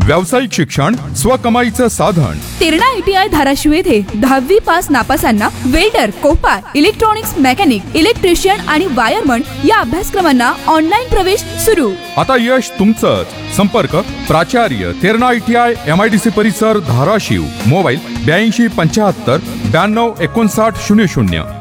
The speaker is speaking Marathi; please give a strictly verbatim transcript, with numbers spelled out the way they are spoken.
व्यावसायिक शिक्षण स्वकमाईचं साधन. तेरणा आयटीआय धाराशिव येथे दहावी pass नापासांना welder, Copa, electronics mechanic, electrician आणि वायरमन या अभ्यासक्रमांना ऑनलाईन प्रवेश सुरू. आता यश तुमचंच. संपर्क प्राचार्य तेरणा आयटीआय एमआयडीसी परिसर धाराशिव. मोबाईल ब्याऐंशी पंच्याहत्तर ब्याण्णव एकोणसाठ शून्य शून्य.